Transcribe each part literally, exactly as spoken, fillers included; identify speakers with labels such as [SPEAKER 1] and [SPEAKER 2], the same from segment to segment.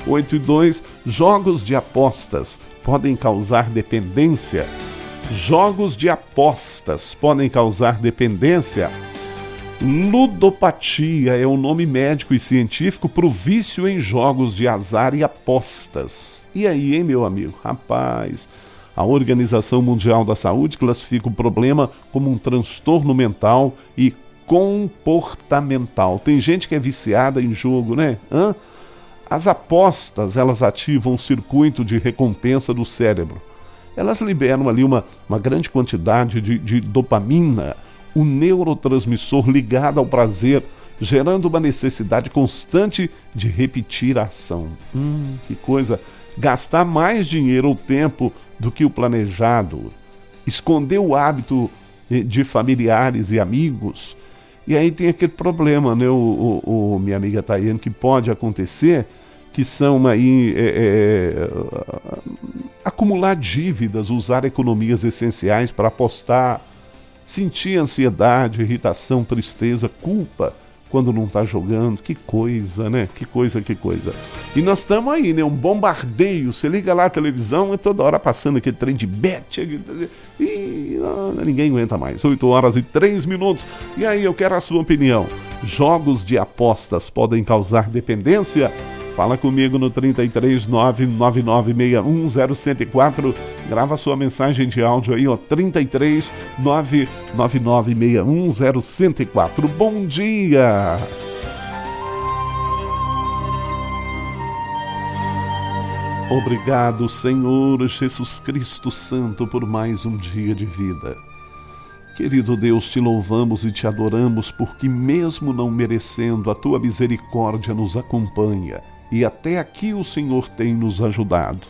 [SPEAKER 1] oito e dois. Jogos de apostas podem causar dependência. Jogos de apostas podem causar dependência. Ludopatia é o nome médico e científico para o vício em jogos de azar e apostas. E aí, hein, meu amigo? Rapaz, a Organização Mundial da Saúde classifica o problema como um transtorno mental e comportamental. Tem gente que é viciada em jogo, né? Hã? As apostas, elas ativam o circuito de recompensa do cérebro. Elas liberam ali uma, uma grande quantidade de, de dopamina, o neurotransmissor ligado ao prazer, gerando uma necessidade constante de repetir a ação. Hum, que coisa! Gastar mais dinheiro ou tempo do que o planejado, esconder o hábito de familiares e amigos. E aí tem aquele problema, né, o, o, o minha amiga Tayane, que pode acontecer, que são aí é, é, acumular dívidas, usar economias essenciais para apostar, sentir ansiedade, irritação, tristeza, culpa quando não está jogando. Que coisa, né? Que coisa, que coisa. E nós estamos aí, né? Um bombardeio. Você liga lá a televisão, é toda hora passando aquele trem de bet. E não, ninguém aguenta mais. oito horas e três minutos. E aí, eu quero a sua opinião. Jogos de apostas podem causar dependência? Fala comigo no trinta e três, nove nove nove seis um zero um zero quatro. Grava sua mensagem de áudio aí, ó. trinta e três, nove nove nove seis um zero um zero quatro. Bom dia! Obrigado, Senhor Jesus Cristo Santo, por mais um dia de vida. Querido Deus, te louvamos e te adoramos porque, mesmo não merecendo, a tua misericórdia nos acompanha. E até aqui o Senhor tem nos ajudado.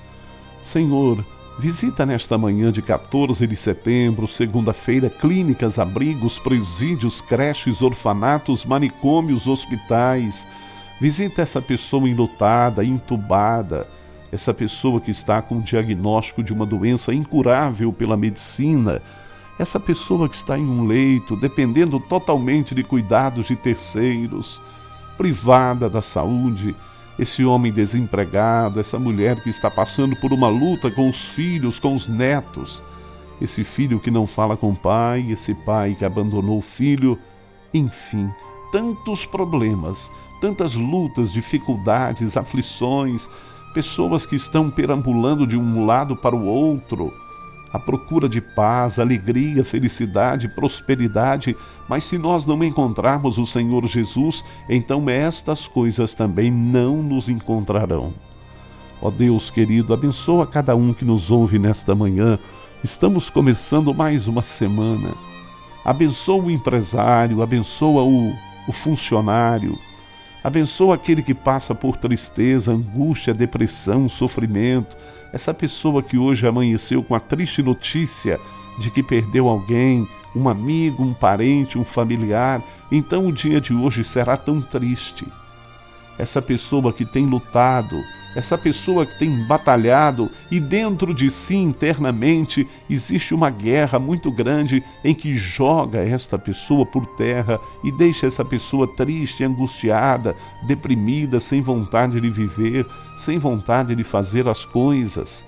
[SPEAKER 1] Senhor, visita nesta manhã de quatorze de setembro, segunda-feira, clínicas, abrigos, presídios, creches, orfanatos, manicômios, hospitais. Visita essa pessoa enlutada, entubada, essa pessoa que está com o diagnóstico de uma doença incurável pela medicina, essa pessoa que está em um leito, dependendo totalmente de cuidados de terceiros, privada da saúde, esse homem desempregado, essa mulher que está passando por uma luta com os filhos, com os netos, esse filho que não fala com o pai, esse pai que abandonou o filho, enfim, tantos problemas, tantas lutas, dificuldades, aflições, pessoas que estão perambulando de um lado para o outro, à procura de paz, alegria, felicidade, prosperidade, mas se nós não encontrarmos o Senhor Jesus, então estas coisas também não nos encontrarão. Ó Deus querido, abençoa cada um que nos ouve nesta manhã. Estamos começando mais uma semana. Abençoa o empresário, abençoa o, o funcionário, abençoa aquele que passa por tristeza, angústia, depressão, sofrimento, essa pessoa que hoje amanheceu com a triste notícia de que perdeu alguém, um amigo, um parente, um familiar. Então o dia de hoje será tão triste. Essa pessoa que tem lutado, essa pessoa que tem batalhado e dentro de si internamente existe uma guerra muito grande em que joga esta pessoa por terra e deixa essa pessoa triste, angustiada, deprimida, sem vontade de viver, sem vontade de fazer as coisas.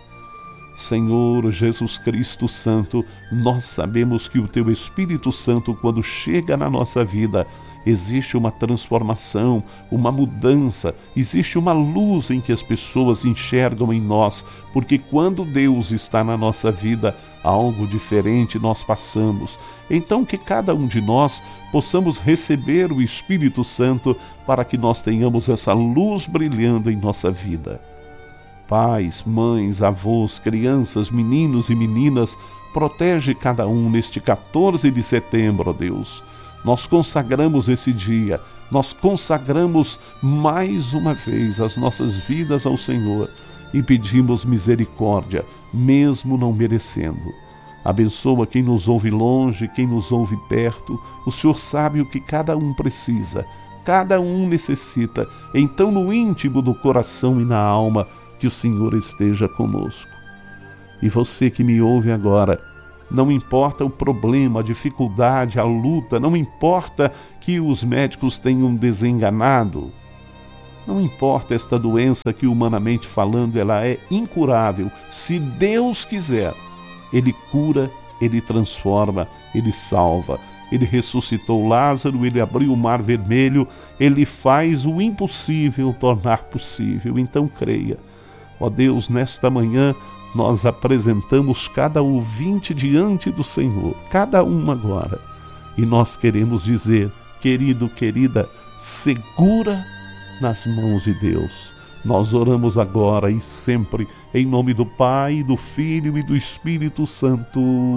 [SPEAKER 1] Senhor Jesus Cristo Santo, nós sabemos que o Teu Espírito Santo, quando chega na nossa vida, existe uma transformação, uma mudança, existe uma luz em que as pessoas enxergam em nós, porque quando Deus está na nossa vida, algo diferente nós passamos. Então que cada um de nós possamos receber o Espírito Santo para que nós tenhamos essa luz brilhando em nossa vida. Pais, mães, avós, crianças, meninos e meninas, protege cada um neste quatorze de setembro, ó Deus. Nós consagramos esse dia, nós consagramos mais uma vez as nossas vidas ao Senhor e pedimos misericórdia, mesmo não merecendo. Abençoa quem nos ouve longe, quem nos ouve perto. O Senhor sabe o que cada um precisa, cada um necessita. Então, no íntimo do coração e na alma, que o Senhor esteja conosco. E você que me ouve agora, não importa o problema, a dificuldade, a luta, não importa que os médicos tenham desenganado, Não importa esta doença que, humanamente falando, ela é incurável. Se Deus quiser, Ele cura, Ele transforma, Ele salva. Ele ressuscitou Lázaro, Ele abriu o mar vermelho, Ele faz o impossível tornar possível. Então creia. Ó Deus, nesta manhã nós apresentamos cada ouvinte diante do Senhor, cada um agora. E nós queremos dizer, querido, querida, segura nas mãos de Deus. Nós oramos agora e sempre em nome do Pai, do Filho e do Espírito Santo.